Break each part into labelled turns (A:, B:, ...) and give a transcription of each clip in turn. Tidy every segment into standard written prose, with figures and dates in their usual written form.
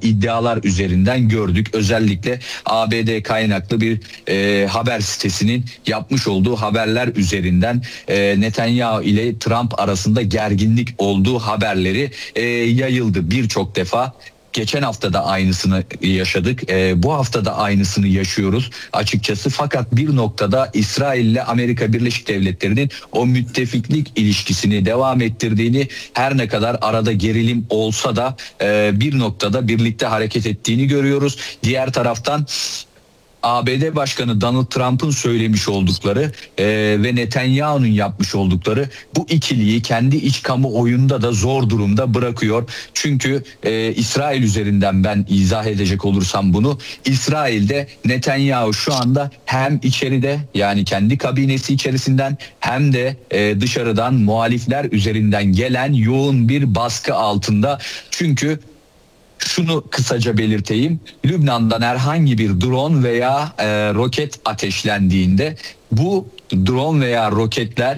A: iddialar üzerinden gördük. Özellikle ABD kaynaklı bir haber sitesinin yapmış olduğu haberler üzerinden Netanyahu ile Trump arasında gerginlik olduğu haberleri yayıldı birçok defa. Geçen hafta da aynısını yaşadık. Bu hafta da aynısını yaşıyoruz açıkçası. Fakat bir noktada İsrail ile Amerika Birleşik Devletleri'nin o müttefiklik ilişkisini devam ettirdiğini, her ne kadar arada gerilim olsa da bir noktada birlikte hareket ettiğini görüyoruz. Diğer taraftan ABD Başkanı Donald Trump'ın söylemiş oldukları ve Netanyahu'nun yapmış oldukları bu ikiliyi kendi iç kamuoyunda da zor durumda bırakıyor. Çünkü İsrail üzerinden ben izah edecek olursam bunu, İsrail'de Netanyahu şu anda hem içeride, yani kendi kabinesi içerisinden, hem de dışarıdan muhalifler üzerinden gelen yoğun bir baskı altında. Çünkü şunu kısaca belirteyim. Lübnan'dan herhangi bir drone veya roket ateşlendiğinde bu drone veya roketler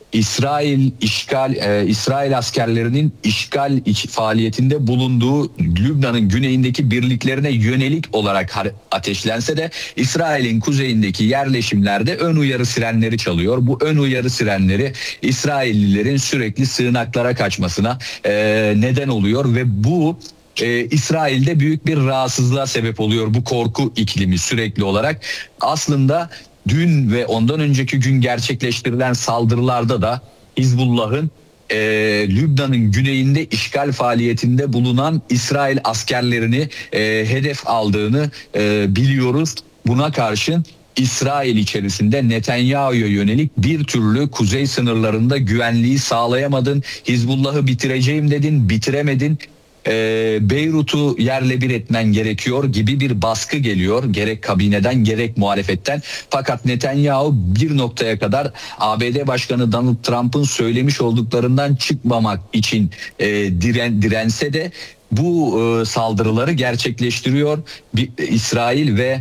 A: İsrail askerlerinin işgal faaliyetinde bulunduğu Lübnan'ın güneyindeki birliklerine yönelik olarak ateşlense de İsrail'in kuzeyindeki yerleşimlerde ön uyarı sirenleri çalıyor. Bu ön uyarı sirenleri İsraillilerin sürekli sığınaklara kaçmasına neden oluyor ve bu İsrail'de büyük bir rahatsızlığa sebep oluyor bu korku iklimi sürekli olarak. Aslında dün ve ondan önceki gün gerçekleştirilen saldırılarda da Hizbullah'ın Lübnan'ın güneyinde işgal faaliyetinde bulunan İsrail askerlerini hedef aldığını biliyoruz. Buna karşın İsrail içerisinde Netanyahu'ya yönelik bir türlü kuzey sınırlarında güvenliği sağlayamadın, Hizbullah'ı bitireceğim dedin, bitiremedin. Beyrut'u yerle bir etmen gerekiyor gibi bir baskı geliyor, gerek kabineden gerek muhalefetten. Fakat Netanyahu bir noktaya kadar ABD Başkanı Donald Trump'ın söylemiş olduklarından çıkmamak için dirense de bu saldırıları gerçekleştiriyor İsrail ve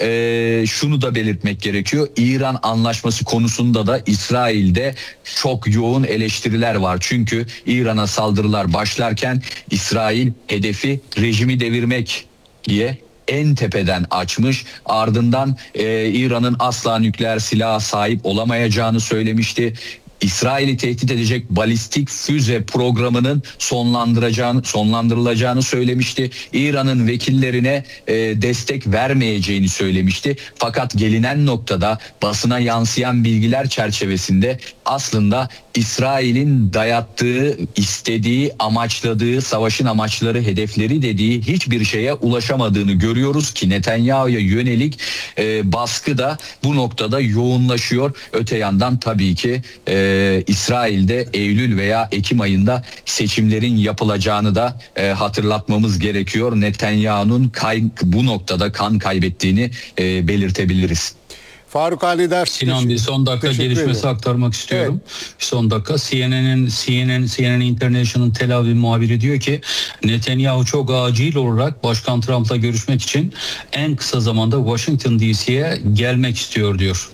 A: şunu da belirtmek gerekiyor. İran anlaşması konusunda da İsrail'de çok yoğun eleştiriler var. Çünkü İran'a saldırılar başlarken İsrail hedefi rejimi devirmek diye en tepeden açmış. Ardından İran'ın asla nükleer silaha sahip olamayacağını söylemişti. İsrail'i tehdit edecek balistik füze programının sonlandırılacağını söylemişti. İran'ın vekillerine destek vermeyeceğini söylemişti. Fakat gelinen noktada basına yansıyan bilgiler çerçevesinde aslında İsrail'in dayattığı, istediği, amaçladığı, savaşın amaçları, hedefleri dediği hiçbir şeye ulaşamadığını görüyoruz ki Netanyahu'ya yönelik baskı da bu noktada yoğunlaşıyor. Öte yandan tabii ki İsrail'de Eylül veya Ekim ayında seçimlerin yapılacağını da hatırlatmamız gerekiyor. Netanyahu'nun bu noktada kan kaybettiğini belirtebiliriz.
B: Faruk Alidar.
C: Sinan, bir son dakika gelişmesi aktarmak istiyorum. Evet. Son dakika CNN International Tel Aviv muhabiri diyor ki Netanyahu çok acil olarak Başkan Trump'la görüşmek için en kısa zamanda Washington DC'ye gelmek istiyor diyor.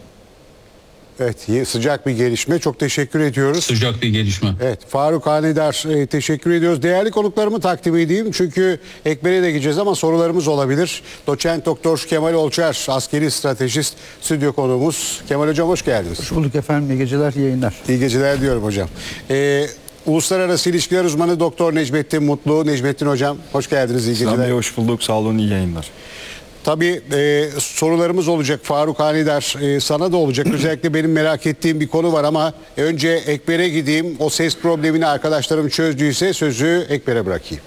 B: Evet, sıcak bir gelişme. Çok teşekkür ediyoruz.
C: Sıcak bir gelişme.
B: Evet, Faruk Hanedar, teşekkür ediyoruz. Değerli konuklarımı takdim edeyim. Çünkü Ekber'e de gideceğiz ama sorularımız olabilir. Doçent Doktor Kemal Olçer, askeri stratejist, stüdyo konuğumuz. Kemal Hocam hoş geldiniz.
D: Hoş bulduk efendim. İyi geceler, iyi yayınlar.
B: İyi geceler diyorum hocam. Uluslararası İlişkiler Uzmanı Doktor Necmettin Mutlu. Necmettin Hocam hoş geldiniz. İyi geceler.
E: Sinan Bey hoş bulduk. Sağ olun, iyi yayınlar.
B: Tabii sorularımız olacak Faruk Hanedar, sana da olacak. Özellikle benim merak ettiğim bir konu var ama önce Ekber'e gideyim. O ses problemini arkadaşlarım çözdüyse sözü Ekber'e bırakayım.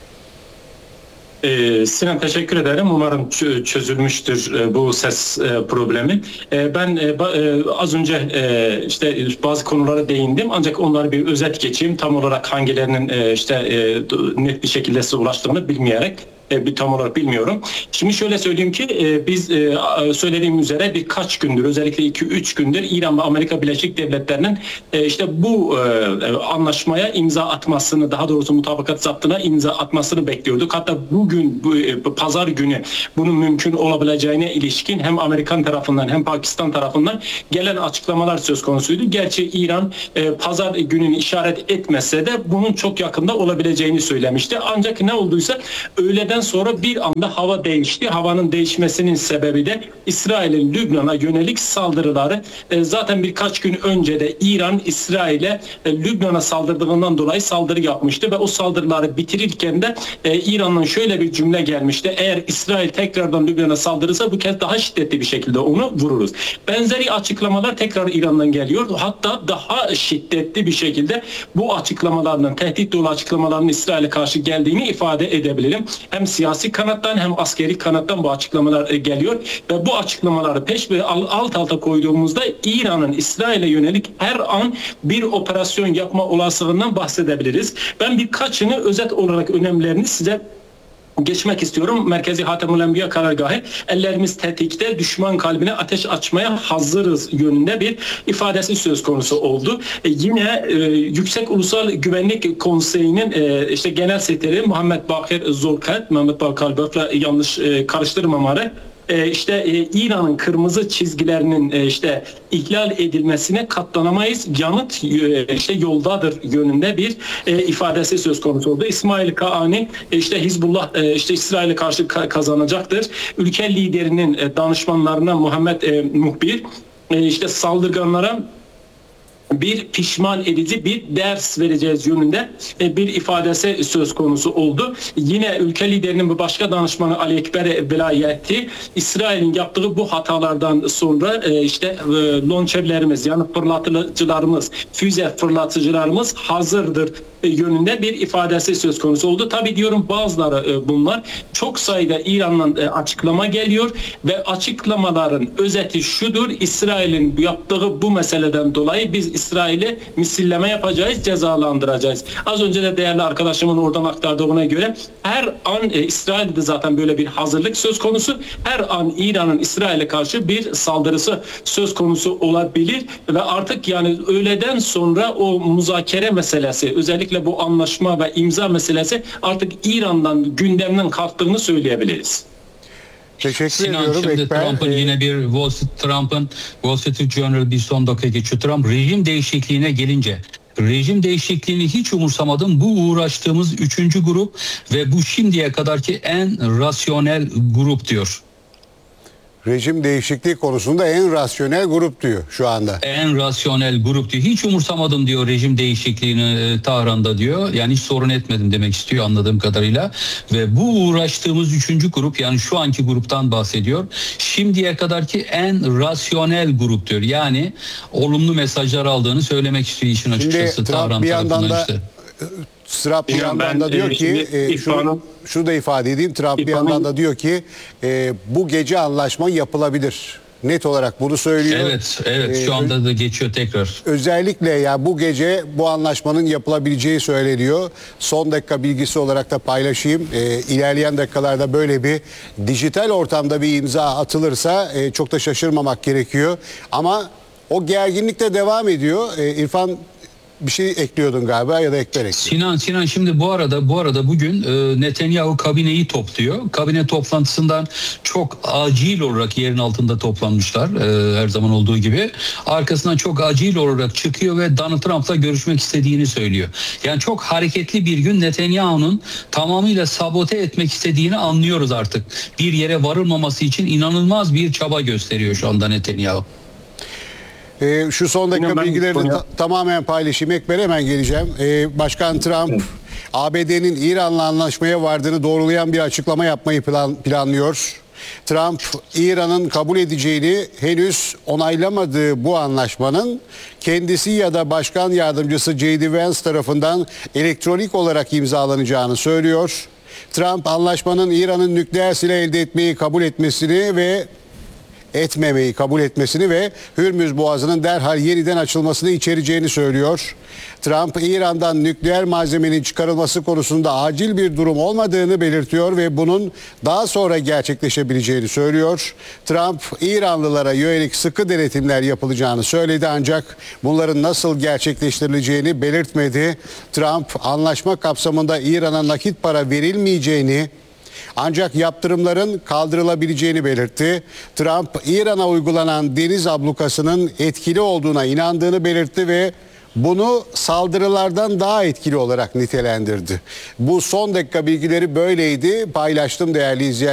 F: Sinan teşekkür ederim. Umarım çözülmüştür bu ses problemi. Ben az önce işte bazı konulara değindim. Ancak onları bir özet geçeyim. Tam olarak hangilerinin net bir şekilde size ulaştığını bilmeyerek. Bir tam olarak bilmiyorum. Şimdi şöyle söyleyeyim ki biz söylediğim üzere birkaç gündür, özellikle 2-3 gündür İran ve Amerika Birleşik Devletleri'nin işte bu anlaşmaya imza atmasını, daha doğrusu mutabakat zaptına imza atmasını bekliyorduk. Hatta bugün pazar günü bunun mümkün olabileceğine ilişkin hem Amerikan tarafından hem Pakistan tarafından gelen açıklamalar söz konusuydu. Gerçi İran pazar gününü işaret etmese de bunun çok yakında olabileceğini söylemişti. Ancak ne olduysa öğleden öğleden sonra bir anda hava değişti. Havanın değişmesinin sebebi de İsrail'in Lübnan'a yönelik saldırıları. Zaten birkaç gün önce de İran İsrail'e Lübnan'a saldırdığından dolayı saldırı yapmıştı ve o saldırıları bitirirken de İran'dan şöyle bir cümle gelmişti: eğer İsrail tekrardan Lübnan'a saldırırsa bu kez daha şiddetli bir şekilde onu vururuz. Benzeri açıklamalar tekrar İran'dan geliyor. Hatta daha şiddetli bir şekilde bu açıklamalardan, tehdit dolu açıklamaların İsrail'e karşı geldiğini ifade edebilirim. Hem siyasi kanattan hem askeri kanattan bu açıklamalar geliyor ve bu açıklamaları peş ve alt alta koyduğumuzda İran'ın İsrail'e yönelik her an bir operasyon yapma olasılığından bahsedebiliriz. Ben birkaçını özet olarak önemlerini size geçmek istiyorum. Merkezi Hatemül Enbiya karargahı ellerimiz tetikte, düşman kalbine ateş açmaya hazırız yönünde bir ifadesi söz konusu oldu. Yine Yüksek Ulusal Güvenlik Konseyi'nin işte genel sekreteri Muhammed Bakir Zolkart, Mehmet Bakalböf'le yanlış karıştırmamalı. İşte İran'ın kırmızı çizgilerinin işte ihlal edilmesine katlanamayız. Yanıt işte yoldadır yönünde bir ifadesi söz konusu oldu. İsmail Kaani işte Hizbullah işte İsrail'e karşı kazanacaktır. Ülke liderinin danışmanlarına Muhammed Muhbir işte saldırganlara bir pişman edici bir ders vereceğiz yönünde bir ifadesi söz konusu oldu. Yine ülke liderinin bir başka danışmanı Ali Ekber Velayeti İsrail'in yaptığı bu hatalardan sonra işte lonçerlerimiz yani fırlatıcılarımız, füze fırlatıcılarımız hazırdır yönünde bir ifadesi söz konusu oldu. Tabi diyorum bazıları bunlar. Çok sayıda İran'dan açıklama geliyor ve açıklamaların özeti şudur: İsrail'in yaptığı bu meseleden dolayı biz İsrail'e misilleme yapacağız, cezalandıracağız. Az önce de değerli arkadaşımın oradan aktardığına göre her an İsrail'de zaten böyle bir hazırlık söz konusu. Her an İran'ın İsrail'e karşı bir saldırısı söz konusu olabilir ve artık yani öğleden sonra o muzakere meselesi, özellikle bu anlaşma ve imza meselesi artık İran'dan gündemden kalktığını söyleyebiliriz.
B: Teşekkür
C: Sinan,
B: ediyorum
C: şimdi
B: Ekber.
C: Trump'ın yine bir Wall Street Journal bir son dakika geçiyor. Trump rejim değişikliğine gelince rejim değişikliğini hiç umursamadım. Bu uğraştığımız 3. grup ve bu şimdiye kadarki en rasyonel grup diyor.
B: Rejim değişikliği konusunda en rasyonel grup diyor şu anda.
C: En rasyonel grup diyor. Hiç umursamadım diyor rejim değişikliğini Tahran'da diyor. Yani hiç sorun etmedim demek istiyor anladığım kadarıyla. Ve bu uğraştığımız 3. grup yani şu anki gruptan bahsediyor. Şimdiye kadarki en rasyonel grup diyor. Yani olumlu mesajlar aldığını söylemek istiyor işin açıkçası.
B: Şimdi
C: Tahran
B: Trump bir yandan
C: tarafından
B: da
C: işte.
B: Trump bir yandan da diyor ki şunu da ifade edeyim. Trump bir yandan da diyor ki bu gece anlaşma yapılabilir. Net olarak bunu söylüyor.
C: Evet şu anda da geçiyor tekrar.
B: Özellikle ya bu gece bu anlaşmanın yapılabileceği söyleniyor. Son dakika bilgisi olarak da paylaşayım. İlerleyen dakikalarda böyle bir dijital ortamda bir imza atılırsa çok da şaşırmamak gerekiyor. Ama o gerginlik de devam ediyor. İrfan bir şey ekliyordun galiba ya da Ekber ekliyor.
C: Sinan şimdi bu arada bugün Netanyahu kabineyi topluyor. Kabine toplantısından çok acil olarak yerin altında toplanmışlar her zaman olduğu gibi. Arkasından çok acil olarak çıkıyor ve Donald Trump'la görüşmek istediğini söylüyor. Yani çok hareketli bir gün. Netanyahu'nun tamamıyla sabote etmek istediğini anlıyoruz artık. Bir yere varılmaması için inanılmaz bir çaba gösteriyor şu anda Netanyahu.
B: Şu son dakika bilgilerini tamamen paylaşayım. Ekber hemen geleceğim. Başkan Trump ABD'nin İran'la anlaşmaya vardığını doğrulayan bir açıklama yapmayı planlıyor. Trump İran'ın kabul edeceğini henüz onaylamadığı bu anlaşmanın kendisi ya da başkan yardımcısı J.D. Vance tarafından elektronik olarak imzalanacağını söylüyor. Trump anlaşmanın İran'ın nükleer silah elde etmeyi kabul etmesini ve etmemeyi kabul etmesini ve Hürmüz Boğazı'nın derhal yeniden açılmasını içereceğini söylüyor. Trump, İran'dan nükleer malzemenin çıkarılması konusunda acil bir durum olmadığını belirtiyor ve bunun daha sonra gerçekleşebileceğini söylüyor. Trump, İranlılara yönelik sıkı denetimler yapılacağını söyledi ancak bunların nasıl gerçekleştirileceğini belirtmedi. Trump, anlaşma kapsamında İran'a nakit para verilmeyeceğini ancak yaptırımların kaldırılabileceğini belirtti. Trump, İran'a uygulanan deniz ablukasının etkili olduğuna inandığını belirtti ve bunu saldırılardan daha etkili olarak nitelendirdi. Bu son dakika bilgileri böyleydi. Paylaştım değerli izleyenler.